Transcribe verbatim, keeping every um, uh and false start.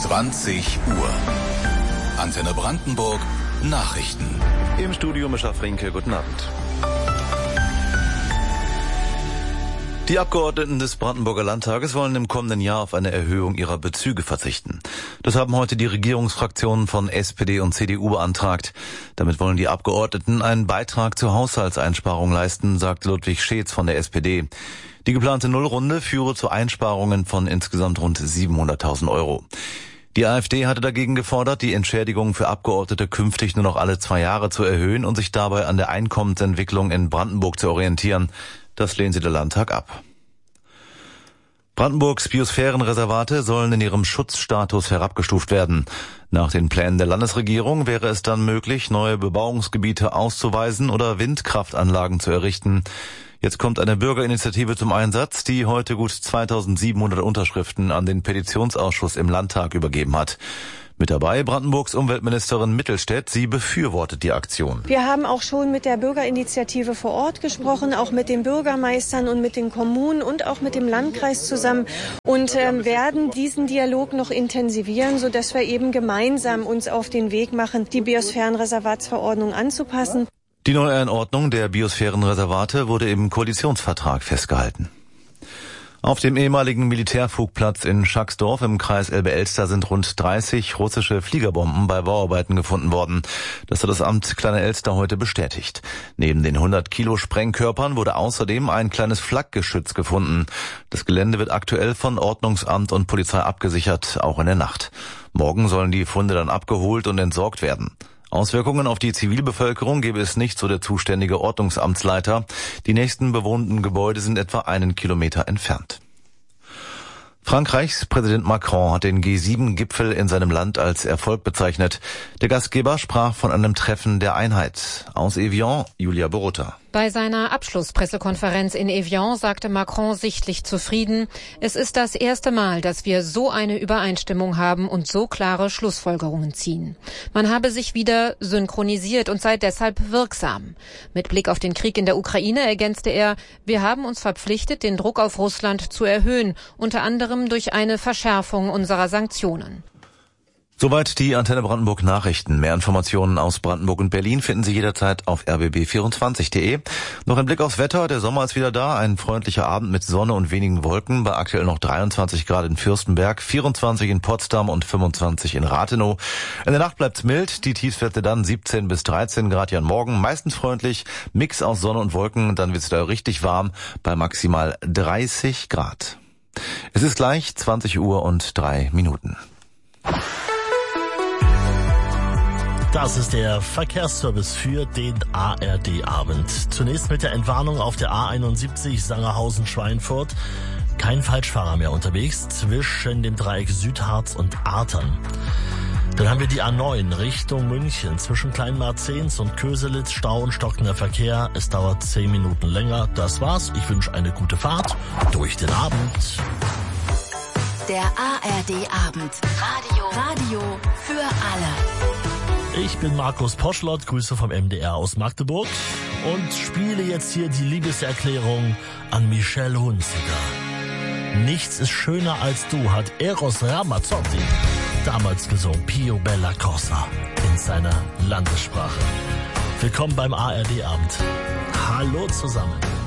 zwanzig Uhr. Antenne Brandenburg Nachrichten. Im Studio Mischa Frinke, guten Abend. Die Abgeordneten des Brandenburger Landtages wollen im kommenden Jahr auf eine Erhöhung ihrer Bezüge verzichten. Das haben heute die Regierungsfraktionen von S P D und C D U beantragt. Damit wollen die Abgeordneten einen Beitrag zur Haushaltseinsparung leisten, sagte Ludwig Scheetz von der S P D. Die geplante Nullrunde führe zu Einsparungen von insgesamt rund siebenhunderttausend Euro. Die AfD hatte dagegen gefordert, die Entschädigung für Abgeordnete künftig nur noch alle zwei Jahre zu erhöhen und sich dabei an der Einkommensentwicklung in Brandenburg zu orientieren. Das lehnte der Landtag ab. Brandenburgs Biosphärenreservate sollen in ihrem Schutzstatus herabgestuft werden. Nach den Plänen der Landesregierung wäre es dann möglich, neue Bebauungsgebiete auszuweisen oder Windkraftanlagen zu errichten. Jetzt kommt eine Bürgerinitiative zum Einsatz, die heute gut zweitausendsiebenhundert Unterschriften an den Petitionsausschuss im Landtag übergeben hat. Mit dabei Brandenburgs Umweltministerin Mittelstädt. Sie befürwortet die Aktion. Wir haben auch schon mit der Bürgerinitiative vor Ort gesprochen, auch mit den Bürgermeistern und mit den Kommunen und auch mit dem Landkreis zusammen und äh, werden diesen Dialog noch intensivieren, sodass wir eben gemeinsam uns auf den Weg machen, die Biosphärenreservatsverordnung anzupassen. Die Neueinordnung der Biosphärenreservate wurde im Koalitionsvertrag festgehalten. Auf dem ehemaligen Militärflugplatz in Schacksdorf im Kreis Elbe-Elster sind rund dreißig russische Fliegerbomben bei Bauarbeiten gefunden worden. Das hat das Amt Kleine Elster heute bestätigt. Neben den hundert Kilo Sprengkörpern wurde außerdem ein kleines Flakgeschütz gefunden. Das Gelände wird aktuell von Ordnungsamt und Polizei abgesichert, auch in der Nacht. Morgen sollen die Funde dann abgeholt und entsorgt werden. Auswirkungen auf die Zivilbevölkerung gebe es nicht, so der zuständige Ordnungsamtsleiter. Die nächsten bewohnten Gebäude sind etwa einen Kilometer entfernt. Frankreichs Präsident Macron hat den G sieben Gipfel in seinem Land als Erfolg bezeichnet. Der Gastgeber sprach von einem Treffen der Einheit. Aus Evian, Julia Borota. Bei seiner Abschlusspressekonferenz in Evian sagte Macron sichtlich zufrieden, es ist das erste Mal, dass wir so eine Übereinstimmung haben und so klare Schlussfolgerungen ziehen. Man habe sich wieder synchronisiert und sei deshalb wirksam. Mit Blick auf den Krieg in der Ukraine ergänzte er, wir haben uns verpflichtet, den Druck auf Russland zu erhöhen, unter anderem durch eine Verschärfung unserer Sanktionen. Soweit die Antenne Brandenburg Nachrichten. Mehr Informationen aus Brandenburg und Berlin finden Sie jederzeit auf r b b vierundzwanzig punkt d e. Noch ein Blick aufs Wetter. Der Sommer ist wieder da. Ein freundlicher Abend mit Sonne und wenigen Wolken. Bei aktuell noch dreiundzwanzig Grad in Fürstenberg, vierundzwanzig in Potsdam und fünfundzwanzig in Rathenow. In der Nacht bleibt's mild. Die Tiefstwerte dann siebzehn bis dreizehn Grad hier am Morgen. Meistens freundlich. Mix aus Sonne und Wolken. Dann wird's da richtig warm bei maximal dreißig Grad. Es ist gleich zwanzig Uhr und drei Minuten. Das ist der Verkehrsservice für den A R D-Abend. Zunächst mit der Entwarnung auf der A einundsiebzig Sangerhausen-Schweinfurt. Kein Falschfahrer mehr unterwegs zwischen dem Dreieck Südharz und Artern. Dann haben wir die A neun Richtung München. Zwischen Kleinmarzens und Köselitz Stau und stockender Verkehr. Es dauert zehn Minuten länger. Das war's. Ich wünsche eine gute Fahrt durch den Abend. Der A R D-Abend. Radio. Radio für alle. Ich bin Markus Poschlott, Grüße vom M D R aus Magdeburg und spiele jetzt hier die Liebeserklärung an Michelle Hunziker. Nichts ist schöner als du, hat Eros Ramazzotti damals gesungen, Pio Bella Cosa, in seiner Landessprache. Willkommen beim A R D-Abend. Hallo zusammen.